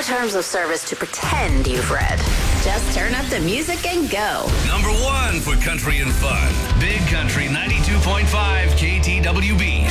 terms of service to pretend you've read. Just turn up the music and go. Number 1 for country and fun. Big Country 92.5 KTWB.